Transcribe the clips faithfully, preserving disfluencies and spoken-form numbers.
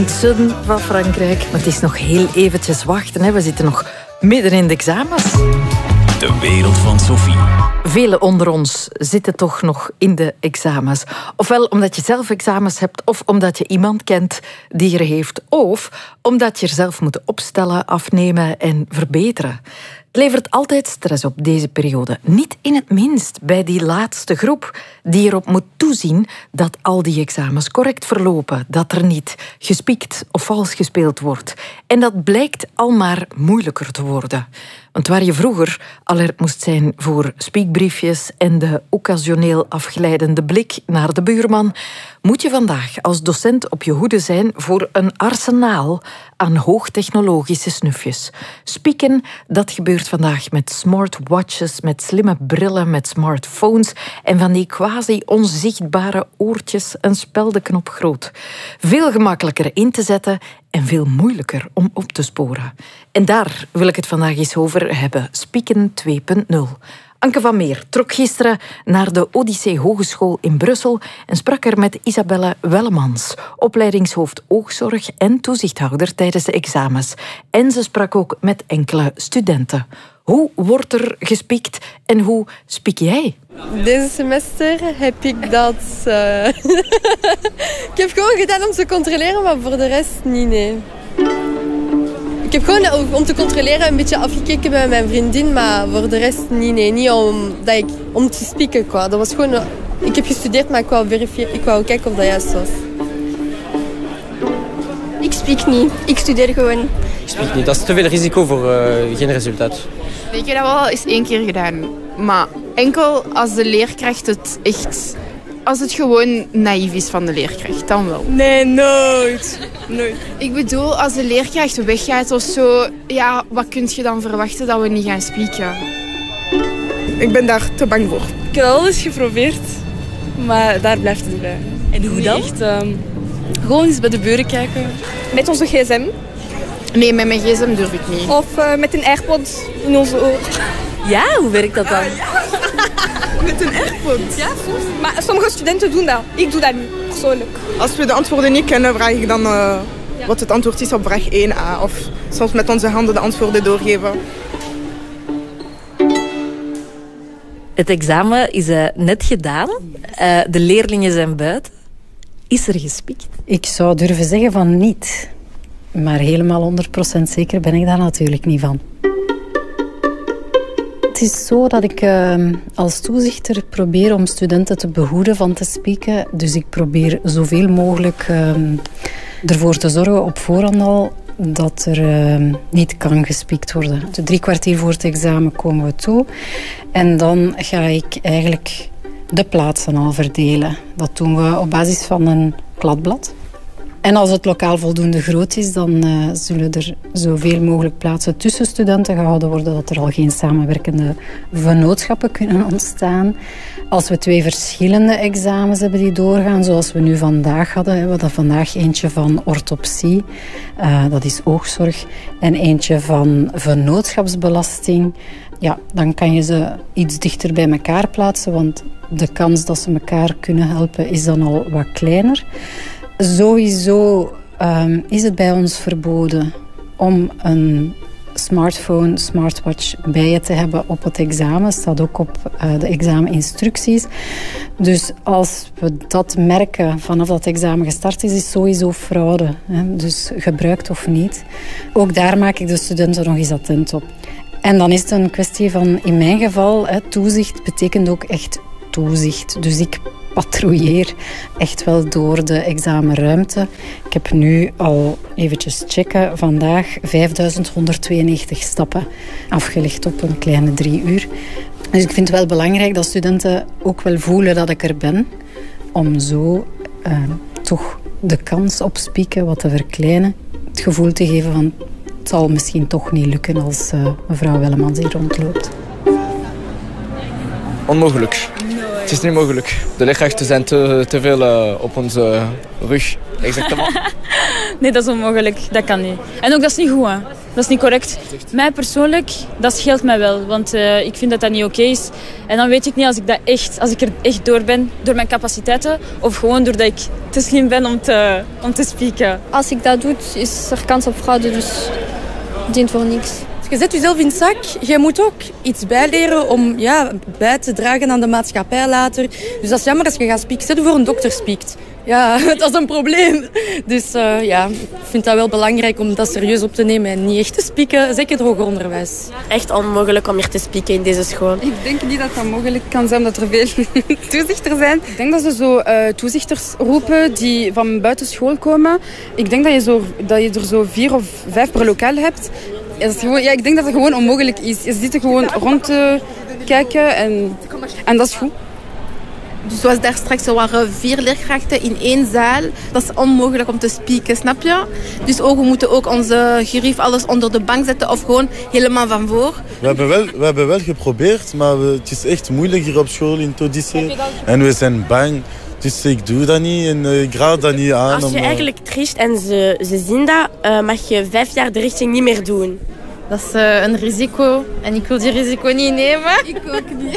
Het zuiden van Frankrijk, maar het is nog heel eventjes wachten. Hè. We zitten nog midden in de examens. De wereld van Sophie. Velen onder ons zitten toch nog in de examens. Ofwel omdat je zelf examens hebt, of omdat je iemand kent die er heeft. Of omdat je er zelf moet opstellen, afnemen en verbeteren. Het levert altijd stress op deze periode. Niet in het minst bij die laatste groep die erop moet toezien dat al die examens correct verlopen. Dat er niet gespiekt of vals gespeeld wordt. En dat blijkt al maar moeilijker te worden. Want waar je vroeger alert moest zijn voor spiekbriefjes en de occasioneel afglijdende blik naar de buurman, moet je vandaag als docent op je hoede zijn voor een arsenaal aan hoogtechnologische snufjes. Spieken, dat gebeurt vandaag met smartwatches, met slimme brillen, met smartphones en van die quasi-onzichtbare oortjes een speldenknop groot. Veel gemakkelijker in te zetten en veel moeilijker om op te sporen. En daar wil ik het vandaag eens over hebben. Spieken twee punt nul. Anke van Meer trok gisteren naar de Odyssee Hogeschool in Brussel en sprak er met Isabelle Wellemans, opleidingshoofd oogzorg en toezichthouder tijdens de examens. En ze sprak ook met enkele studenten. Hoe wordt er gespiekt en hoe spiek jij? Deze semester heb ik dat... Uh... ik heb gewoon gedaan om te controleren, maar voor de rest niet, nee. Ik heb gewoon om te controleren een beetje afgekeken bij mijn vriendin, maar voor de rest niet, nee. Niet om, dat ik, om te spieken, quoi. Dat was gewoon... Ik heb gestudeerd, maar ik wou verifiëren. Ik wou kijken of dat juist was. Ik spiek niet. Ik studeer gewoon. Ik spiek niet. Dat is te veel risico voor uh, geen resultaat. Ik heb dat wel eens één keer gedaan. Maar enkel als de leerkracht het echt... Als het gewoon naïef is van de leerkracht, dan wel. Nee, nooit. Nooit. Ik bedoel, als de leerkracht weggaat of zo... Ja, wat kun je dan verwachten dat we niet gaan spieken? Ik ben daar te bang voor. Ik heb al eens geprobeerd, maar daar blijft het bij. En hoe dan? Echt, um, gewoon eens bij de buren kijken. Met onze gsm. Nee, met mijn gsm durf ik niet. Of uh, met een AirPod in onze oor. Ja, hoe werkt dat dan? Met een AirPod? Ja, soms. Maar sommige studenten doen dat. Ik doe dat niet, persoonlijk. Als we de antwoorden niet kennen, vraag ik dan uh, ja. wat het antwoord is op vraag één a. Of soms met onze handen de antwoorden doorgeven. Het examen is uh, net gedaan. Uh, de leerlingen zijn buiten. Is er gespiekt? Ik zou durven zeggen van niet. Maar helemaal honderd procent zeker ben ik daar natuurlijk niet van. Het is zo dat ik uh, als toezichter probeer om studenten te behoeden van te spieken. Dus ik probeer zoveel mogelijk uh, ervoor te zorgen op voorhand al dat er uh, niet kan gespiekt worden. De drie kwartier voor het examen komen we toe. En dan ga ik eigenlijk de plaatsen al verdelen. Dat doen we op basis van een kladblad. En als het lokaal voldoende groot is, dan uh, zullen er zoveel mogelijk plaatsen tussen studenten gehouden worden, dat er al geen samenwerkende vennootschappen kunnen ontstaan. Als we twee verschillende examens hebben die doorgaan, zoals we nu vandaag hadden, hebben we dat vandaag eentje van orthopsie, uh, dat is oogzorg, en eentje van vennootschapsbelasting. Ja, dan kan je ze iets dichter bij elkaar plaatsen, want de kans dat ze elkaar kunnen helpen is dan al wat kleiner. Sowieso um, is het bij ons verboden om een smartphone, smartwatch bij je te hebben op het examen. Staat ook op uh, de exameninstructies. Dus als we dat merken vanaf dat het examen gestart is, is sowieso fraude. Hè? Dus gebruikt of niet. Ook daar maak ik de studenten nog eens attent op. En dan is het een kwestie van, in mijn geval, hè, toezicht betekent ook echt toezicht. Dus ik patrouilleer echt wel door de examenruimte. Ik heb nu al eventjes checken, vandaag vijfduizend honderdtweeënnegentig stappen afgelegd op een kleine drie uur. Dus ik vind het wel belangrijk dat studenten ook wel voelen dat ik er ben, om zo uh, toch de kans op spieken wat te verkleinen. Het gevoel te geven van, het zal misschien toch niet lukken als uh, mevrouw Wellemans hier rondloopt. Onmogelijk. Het is niet mogelijk. De leerkrachten zijn te, te veel uh, op onze rug. Exactement. Nee, dat is onmogelijk. Dat kan niet. En ook dat is niet goed, hè. Dat is niet correct. Mij persoonlijk, dat scheelt mij wel. Want uh, ik vind dat dat niet oké is. En dan weet ik niet als ik, dat echt, als ik er echt door ben, door mijn capaciteiten. Of gewoon doordat ik te slim ben om te, om te spieken. Als ik dat doe, is er kans op fraude. Dus het dient voor niks. Je zet jezelf in het zak. Je moet ook iets bijleren om ja, bij te dragen aan de maatschappij later. Dus dat is jammer als je gaat spieken. Stel je voor een dokter spiekt. Ja, dat is een probleem. Dus uh, ja, ik vind dat wel belangrijk om dat serieus op te nemen en niet echt te spieken. Zeker het hoger onderwijs. Echt onmogelijk om hier te spieken in deze school. Ik denk niet dat dat mogelijk kan zijn, omdat er veel toezichters zijn. Ik denk dat ze zo uh, toezichters roepen die van buiten school komen. Ik denk dat je, zo, dat je er zo vier of vijf per lokaal hebt. Het is gewoon, ja, ik denk dat het gewoon onmogelijk is. Je zit er gewoon rond te kijken en, en dat is goed. Dus zoals daar straks, er waren vier leerkrachten in één zaal. Dat is onmogelijk om te spieken, snap je? Dus ook, we moeten ook onze gerief alles onder de bank zetten of gewoon helemaal van voor. We hebben wel, we hebben wel geprobeerd, maar we, het is echt moeilijk hier op school in Todicee. En we zijn bang. Dus ik doe dat niet en uh, ik raad dat niet aan. Als je om, eigenlijk tricht en ze, ze zien dat, uh, mag je vijf jaar de richting niet meer doen. Dat is uh, een risico en ik wil die risico niet nemen. Ik ook niet.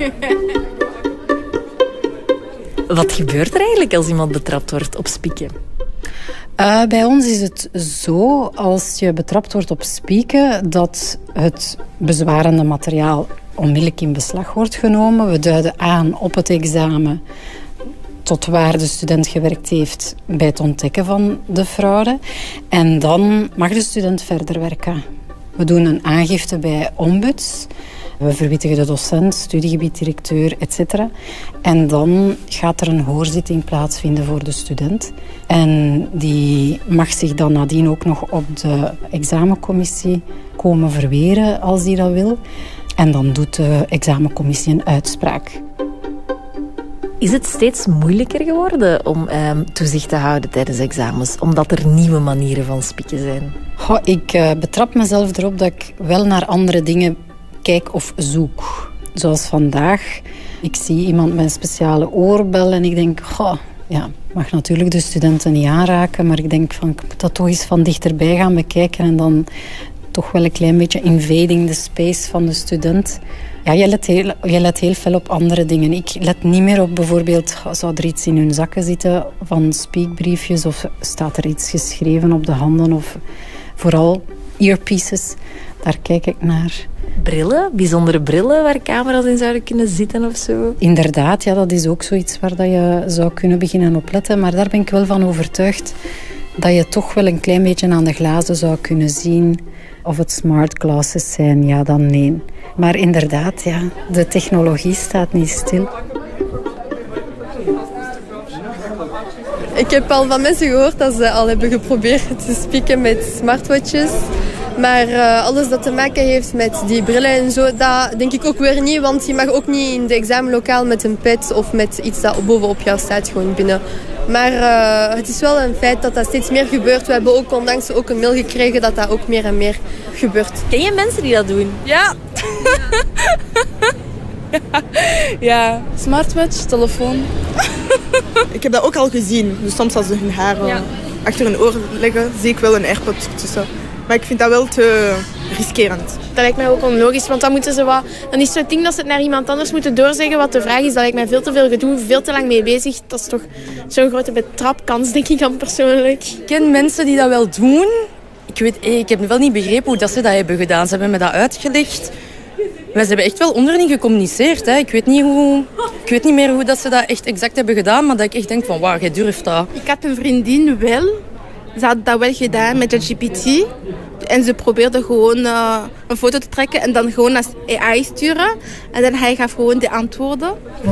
Wat gebeurt er eigenlijk als iemand betrapt wordt op spieken? Uh, bij ons is het zo, als je betrapt wordt op spieken, dat het bezwarende materiaal onmiddellijk in beslag wordt genomen. We duiden aan op het examen tot waar de student gewerkt heeft bij het ontdekken van de fraude. En dan mag de student verder werken. We doen een aangifte bij ombuds. We verwittigen de docent, studiegebieddirecteur, et cetera. En dan gaat er een hoorzitting plaatsvinden voor de student. En die mag zich dan nadien ook nog op de examencommissie komen verweren als die dat wil. En dan doet de examencommissie een uitspraak. Is het steeds moeilijker geworden om eh, toezicht te houden tijdens examens, omdat er nieuwe manieren van spieken zijn? Goh, ik uh, betrap mezelf erop dat ik wel naar andere dingen kijk of zoek. Zoals vandaag. Ik zie iemand met een speciale oorbel en ik denk, goh, ja, mag natuurlijk de studenten niet aanraken, maar ik denk van, ik moet dat toch eens van dichterbij gaan bekijken en dan toch wel een klein beetje invading the space van de student. Ja, je let, heel, je let heel veel op andere dingen. Ik let niet meer op bijvoorbeeld, zou er iets in hun zakken zitten van speakbriefjes of staat er iets geschreven op de handen of vooral earpieces. Daar kijk ik naar. Brillen? Bijzondere brillen waar camera's in zouden kunnen zitten of zo? Inderdaad, ja, dat is ook zoiets waar dat je zou kunnen beginnen opletten. Maar daar ben ik wel van overtuigd dat je toch wel een klein beetje aan de glazen zou kunnen zien of het smart glasses zijn. Ja, dan nee. Maar inderdaad, ja, de technologie staat niet stil. Ik heb al van mensen gehoord dat ze al hebben geprobeerd te spieken met smartwatches. Maar uh, alles dat te maken heeft met die brillen en zo, dat denk ik ook weer niet. Want je mag ook niet in de examenlokaal met een pet of met iets dat bovenop jou staat gewoon binnen. Maar uh, het is wel een feit dat dat steeds meer gebeurt. We hebben ook onlangs ook een mail gekregen dat dat ook meer en meer gebeurt. Ken je mensen die dat doen? Ja. ja. ja. Smartwatch, telefoon. Ik heb dat ook al gezien. Dus soms als ze hun haar ja. achter hun oren leggen, zie ik wel een AirPod tussen. Maar ik vind dat wel te riskerend. Dat lijkt mij ook onlogisch, want dan moeten ze wat... Dan is het ding dat ze het naar iemand anders moeten doorzeggen wat de vraag is. Dat lijkt mij veel te veel gedoe, veel te lang mee bezig. Dat is toch zo'n grote betrapkans, denk ik dan persoonlijk. Ik ken mensen die dat wel doen. Ik, weet, ik heb wel niet begrepen hoe dat ze dat hebben gedaan. Ze hebben me dat uitgelegd. Maar ze hebben echt wel onderling gecommuniceerd. Hè. Ik, weet niet hoe, ik weet niet meer hoe dat ze dat echt exact hebben gedaan, maar dat ik echt denk van, wauw, jij durft dat. Ik had een vriendin wel. Ze had dat wel gedaan met ChatGPT. En ze probeerde gewoon uh, een foto te trekken en dan gewoon als A I sturen. En dan hij gaf gewoon de antwoorden.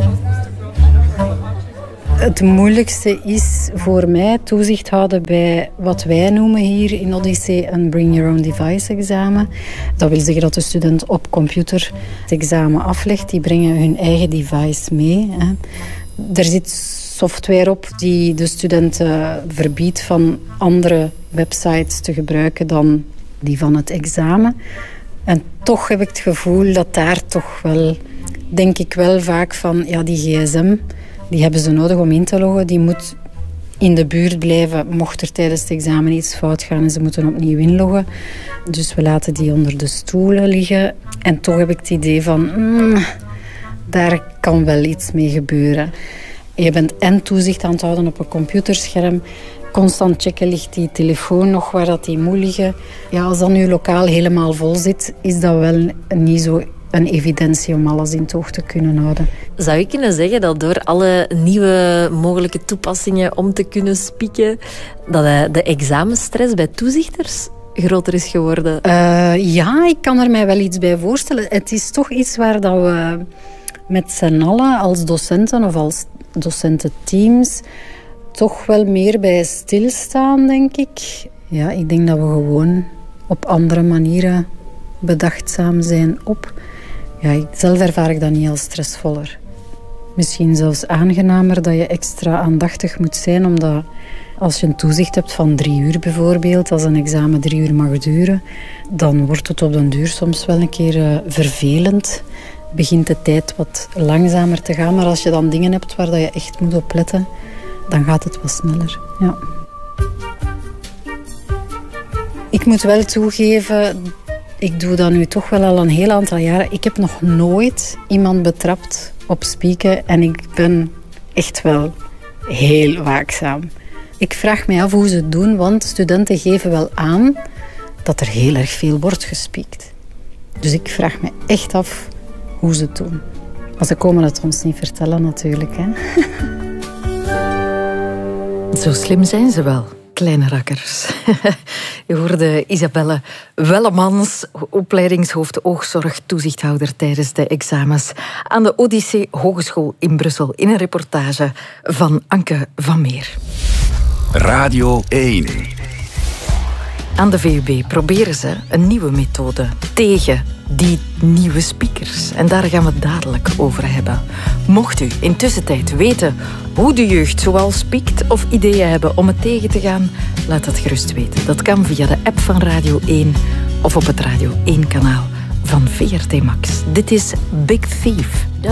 Het moeilijkste is voor mij toezicht houden bij wat wij noemen hier in Odyssee een Bring Your Own Device examen. Dat wil zeggen dat de student op computer het examen aflegt. Die brengen hun eigen device mee. Hè. Er zit software op die de studenten verbiedt van andere websites te gebruiken dan die van het examen. En toch heb ik het gevoel dat daar toch wel, denk ik wel vaak van, ja, die gsm, die hebben ze nodig om in te loggen. Die moet in de buurt blijven mocht er tijdens het examen iets fout gaan en ze moeten opnieuw inloggen. Dus we laten die onder de stoelen liggen. En toch heb ik het idee van, mm, daar kan wel iets mee gebeuren. Je bent en toezicht aan het houden op een computerscherm. Constant checken, ligt die telefoon nog waar dat die moet liggen. Ja, als dan je lokaal helemaal vol zit, is dat wel niet zo een evidentie om alles in het oog te kunnen houden. Zou je kunnen zeggen dat door alle nieuwe mogelijke toepassingen om te kunnen spieken, dat de examenstress bij toezichters groter is geworden? Uh, ja, ik kan er mij wel iets bij voorstellen. Het is toch iets waar dat we met z'n allen als docenten of als docententeams toch wel meer bij stilstaan, denk ik. Ja, ik denk dat we gewoon op andere manieren bedachtzaam zijn op. Ja, ik, zelf ervaar ik dat niet als stressvoller. Misschien zelfs aangenamer dat je extra aandachtig moet zijn, omdat als je een toezicht hebt van drie uur bijvoorbeeld, als een examen drie uur mag duren, dan wordt het op den duur soms wel een keer uh, vervelend. Begint de tijd wat langzamer te gaan, maar als je dan dingen hebt waar dat je echt moet op letten, dan gaat het wat sneller. Ja. Ik moet wel toegeven, ik doe dat nu toch wel al een heel aantal jaren. Ik heb nog nooit iemand betrapt op spieken en ik ben echt wel heel waakzaam. Ik vraag me af hoe ze het doen, want studenten geven wel aan dat er heel erg veel wordt gespiekt. Dus ik vraag me echt af hoe ze het doen. Maar ze komen het ons niet vertellen natuurlijk, hè. Zo slim zijn ze wel, kleine rakkers. Je hoorde Isabelle Wellemans, opleidingshoofd oogzorg, toezichthouder tijdens de examens aan de Odyssee Hogeschool in Brussel, in een reportage van Anke van Meer. Radio één. Aan de V U B proberen ze een nieuwe methode tegen die nieuwe speakers. En daar gaan we het dadelijk over hebben. Mocht u intussen tijd weten hoe de jeugd zoal spiekt of ideeën hebben om het tegen te gaan, laat dat gerust weten. Dat kan via de app van Radio één of op het Radio één kanaal van V R T Max. Dit is Big Thief.